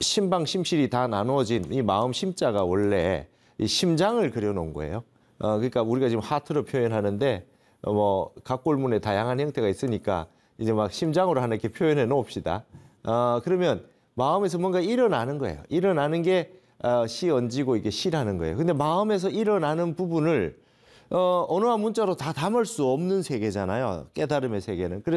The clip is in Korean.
심방, 심실이 다 나누어진 이 마음 심자가 원래 이 심장을 그려놓은 거예요. 그러니까 우리가 지금 하트로 표현하는데 뭐 각골문에 다양한 형태가 있으니까 이제 막 심장으로 하나 이렇게 표현해 놓읍시다. 그러면 마음에서 뭔가 일어나는 거예요. 일어나는 게 시 얹이고 이게 시라는 거예요. 근데 마음에서 일어나는 부분을 언어와 문자로 다 담을 수 없는 세계잖아요. 깨달음의 세계는.